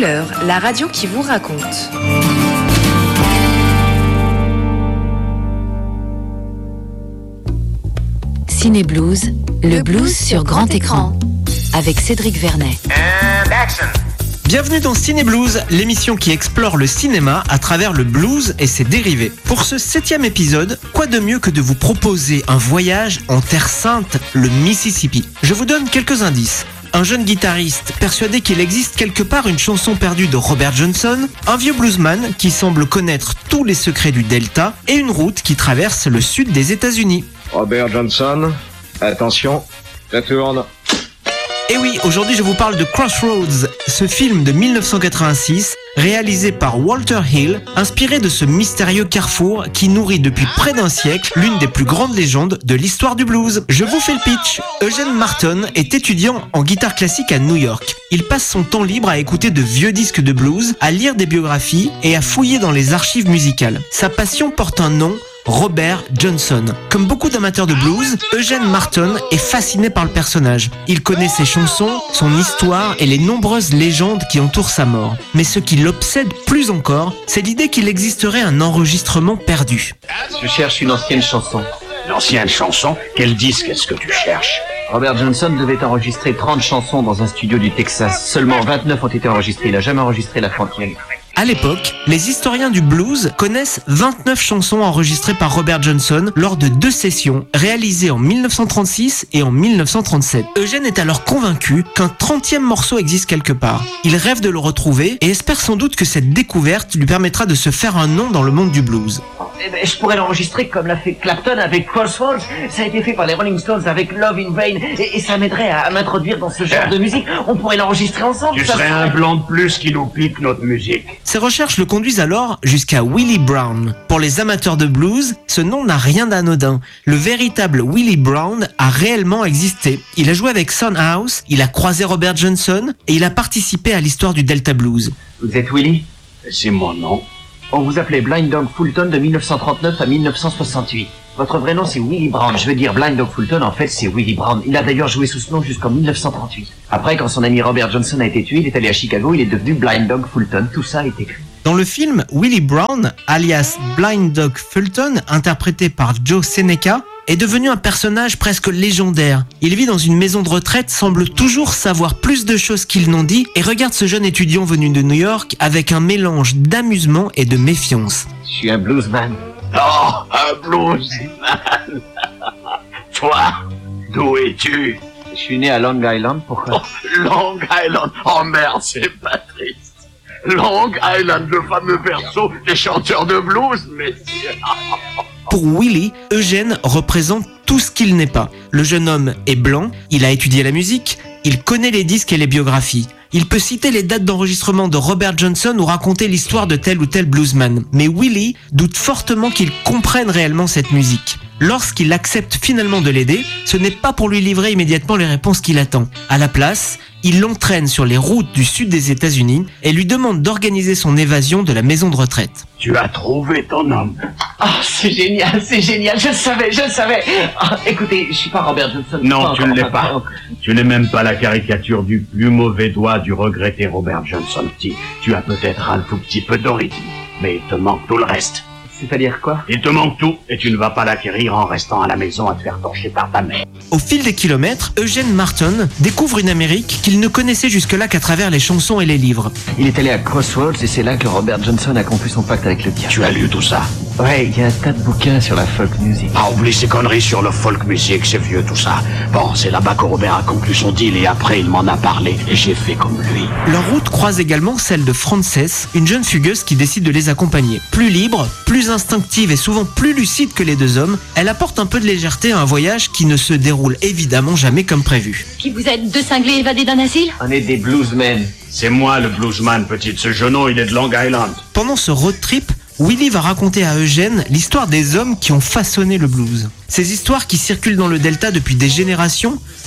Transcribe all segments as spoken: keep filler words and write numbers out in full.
Couleur, la radio qui vous raconte. Ciné Blues, le blues sur grand écran, avec Cédric Vernet. And action. Bienvenue dans Ciné Blues, l'émission qui explore le cinéma à travers le blues et ses dérivés. Pour ce septième épisode, quoi de mieux que de vous proposer un voyage en Terre Sainte, le Mississippi. Je vous donne quelques indices. Un jeune guitariste persuadé qu'il existe quelque part une chanson perdue de Robert Johnson, un vieux bluesman qui semble connaître tous les secrets du Delta et une route qui traverse le sud des États-Unis. Robert Johnson, attention, ça tourne. Et oui, aujourd'hui je vous parle de Crossroads, ce film de dix-neuf cent quatre-vingt-six, réalisé par Walter Hill, inspiré de ce mystérieux carrefour qui nourrit depuis près d'un siècle l'une des plus grandes légendes de l'histoire du blues. Je vous fais le pitch. Eugene Martin est étudiant en guitare classique à New York. Il passe son temps libre à écouter de vieux disques de blues, à lire des biographies et à fouiller dans les archives musicales. Sa passion porte un nom, Robert Johnson. Comme beaucoup d'amateurs de blues, Eugene Martin est fasciné par le personnage. Il connaît ses chansons, son histoire et les nombreuses légendes qui entourent sa mort. Mais ce qui l'obsède plus encore, c'est l'idée qu'il existerait un enregistrement perdu. Je cherche une ancienne chanson. Une ancienne chanson? Quel disque est-ce que tu cherches? Robert Johnson devait enregistrer trente chansons dans un studio du Texas. Seulement vingt-neuf ont été enregistrées. Il n'a jamais enregistré la frontière. À l'époque, les historiens du blues connaissent vingt-neuf chansons enregistrées par Robert Johnson lors de deux sessions réalisées en dix-neuf cent trente-six et en dix-neuf cent trente-sept. Eugene est alors convaincu qu'un trentième morceau existe quelque part. Il rêve de le retrouver et espère sans doute que cette découverte lui permettra de se faire un nom dans le monde du blues. Eh ben, je pourrais l'enregistrer comme l'a fait Clapton avec Crossroads. Ça a été fait par les Rolling Stones avec Love in Vain. Et, et ça m'aiderait à, à m'introduire dans ce genre de musique. On pourrait l'enregistrer ensemble. Tu ça serais serait... un blanc de plus qui nous pique notre musique. Ses recherches le conduisent alors jusqu'à Willie Brown. Pour les amateurs de blues, ce nom n'a rien d'anodin. Le véritable Willie Brown a réellement existé. Il a joué avec Son House, il a croisé Robert Johnson et il a participé à l'histoire du Delta Blues. Vous êtes Willie? C'est mon nom. On vous appelait Blind Dog Fulton de dix-neuf cent trente-neuf à dix-neuf cent soixante-huit. Votre vrai nom c'est Willie Brown. Je veux dire Blind Dog Fulton, en fait c'est Willie Brown. Il a d'ailleurs joué sous ce nom jusqu'en dix-neuf cent trente-huit. Après, quand son ami Robert Johnson a été tué, il est allé à Chicago, il est devenu Blind Dog Fulton. Tout ça est écrit. Dans le film, Willie Brown, alias Blind Dog Fulton, interprété par Joe Seneca, est devenu un personnage presque légendaire. Il vit dans une maison de retraite, semble toujours savoir plus de choses qu'ils n'ont dit et regarde ce jeune étudiant venu de New York avec un mélange d'amusement et de méfiance. Je suis un bluesman. Oh, un bluesman. Toi, d'où es-tu? Je suis né à Long Island, pourquoi? Oh, Long Island. Oh merde, c'est pas triste. Long Island, le fameux berceau des chanteurs de blues, messieurs. Pour Willie, Eugene représente tout ce qu'il n'est pas. Le jeune homme est blanc, il a étudié la musique, il connaît les disques et les biographies. Il peut citer les dates d'enregistrement de Robert Johnson ou raconter l'histoire de tel ou tel bluesman. Mais Willie doute fortement qu'il comprenne réellement cette musique. Lorsqu'il accepte finalement de l'aider, ce n'est pas pour lui livrer immédiatement les réponses qu'il attend. À la place, il l'entraîne sur les routes du sud des États-Unis et lui demande d'organiser son évasion de la maison de retraite. Tu as trouvé ton homme. Ah, oh, c'est génial, c'est génial, je le savais, je le savais. Oh, écoutez, je suis pas Robert Johnson. Non, pas tu encore, ne l'es enfin, pas. Tu n'es même pas la caricature du plus mauvais doigt du regretté Robert Johnson. Tu, tu as peut-être un tout petit peu de rythme, mais il te manque tout le reste. C'est-à-dire quoi? Il te manque tout et tu ne vas pas l'acquérir en restant à la maison à te faire torcher par ta mère. Au fil des kilomètres, Eugene Martin découvre une Amérique qu'il ne connaissait jusque-là qu'à travers les chansons et les livres. Il est allé à Crossroads et c'est là que Robert Johnson a conclu son pacte avec le diable. Tu as lu tout ça? Ouais, il y a un tas de bouquins sur la folk music. Ah, oublie ces conneries sur le folk music, c'est vieux tout ça. Bon, c'est là-bas que Robert a conclu son deal et après il m'en a parlé et j'ai fait comme lui. Leur route croise également celle de Frances, une jeune fugueuse qui décide de les accompagner. Plus libre, plus instinctive et souvent plus lucide que les deux hommes, elle apporte un peu de légèreté à un voyage qui ne se déroule évidemment jamais comme prévu. Qui vous êtes deux cinglés évadés d'un asile? On est des bluesmen. C'est moi le bluesman, petite. Ce genou, il est de Long Island. Pendant ce road trip, Willie va raconter à Eugene l'histoire des hommes qui ont façonné le blues. Ces histoires qui circulent dans le Delta depuis des générations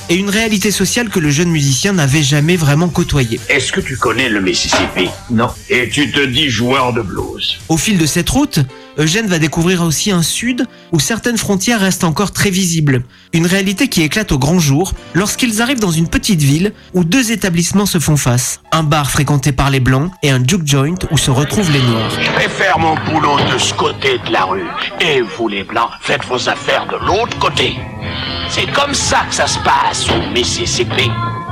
et une réalité sociale que le jeune musicien n'avait jamais vraiment côtoyée. Est-ce que tu connais le Mississippi? Non. Et tu te dis joueur de blues? Au fil de cette route, Eugène va découvrir aussi un sud où certaines frontières restent encore très visibles. Une réalité qui éclate au grand jour lorsqu'ils arrivent dans une petite ville où deux établissements se font face. Un bar fréquenté par les blancs et un juke joint où se retrouvent les noirs. Je vais faire mon boulot de ce côté de la rue. Et vous les blancs, faites vos affaires de l'autre côté. C'est comme ça que ça se passe au Mississippi.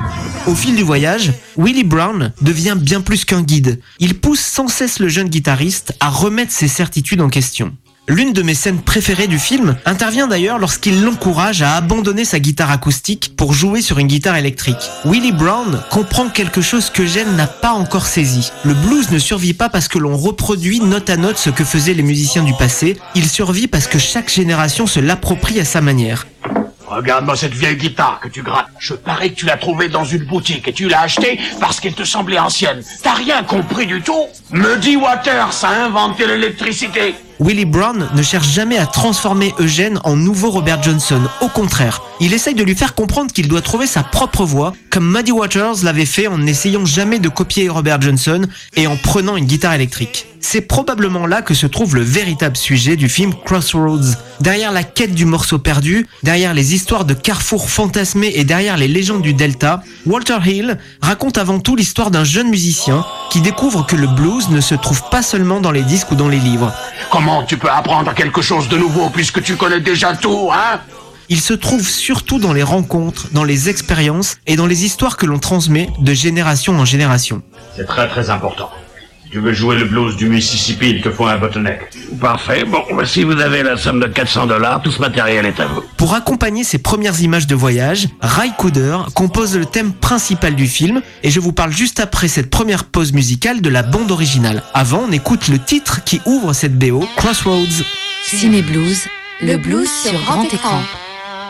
Au fil du voyage, Willie Brown devient bien plus qu'un guide. Il pousse sans cesse le jeune guitariste à remettre ses certitudes en question. L'une de mes scènes préférées du film intervient d'ailleurs lorsqu'il l'encourage à abandonner sa guitare acoustique pour jouer sur une guitare électrique. Willie Brown comprend quelque chose qu'Eugène n'a pas encore saisi. Le blues ne survit pas parce que l'on reproduit note à note ce que faisaient les musiciens du passé, il survit parce que chaque génération se l'approprie à sa manière. Regarde-moi cette vieille guitare que tu grattes. Je parie que tu l'as trouvée dans une boutique et tu l'as achetée parce qu'elle te semblait ancienne. T'as rien compris du tout? Muddy Waters a inventé l'électricité. Willie Brown ne cherche jamais à transformer Eugène en nouveau Robert Johnson. Au contraire, il essaye de lui faire comprendre qu'il doit trouver sa propre voix, comme Muddy Waters l'avait fait en n'essayant jamais de copier Robert Johnson et en prenant une guitare électrique. C'est probablement là que se trouve le véritable sujet du film Crossroads. Derrière la quête du morceau perdu, derrière les histoires de carrefours fantasmés et derrière les légendes du Delta, Walter Hill raconte avant tout l'histoire d'un jeune musicien qui découvre que le blues ne se trouve pas seulement dans les disques ou dans les livres. Comment tu peux apprendre quelque chose de nouveau puisque tu connais déjà tout, hein? Il se trouve surtout dans les rencontres, dans les expériences et dans les histoires que l'on transmet de génération en génération. C'est très très important. Si tu veux jouer le blues du Mississippi, il te faut un bottleneck. Parfait. Bon, si vous avez la somme de quatre cents dollars, tout ce matériel est à vous. Pour accompagner ces premières images de voyage, Ry Cooder compose le thème principal du film et je vous parle juste après cette première pause musicale de la bande originale. Avant, on écoute le titre qui ouvre cette B O, Crossroads. Ciné Blues, le blues sur grand écran.